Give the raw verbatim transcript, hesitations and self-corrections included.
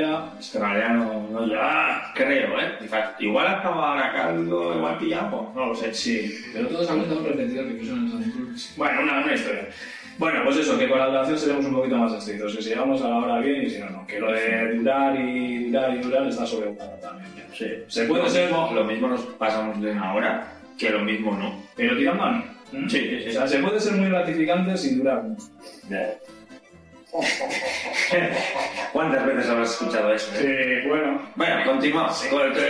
idea. Es que en realidad no, no ya, creo, ¿eh? Igual acaba ahora caldo, igual pillamos. No lo sé, sí. Pero todos han estado repetidos que son en San. Bueno, una, una historia. Bueno, pues eso, que con la duración seremos un poquito más estrictos, que si llegamos a la hora bien y si no, no. Que lo de durar y durar y durar está sobrevalorado también. Sí. Se puede lo ser... Mismo, lo mismo nos pasamos de una hora, que lo mismo no. Pero tirando a no. Sí, sí, sí. O sea, se puede ser muy gratificante sin durar mucho. ¿Cuántas veces habrás escuchado eso? Sí, bueno. Bueno, continuamos. Sí. Con el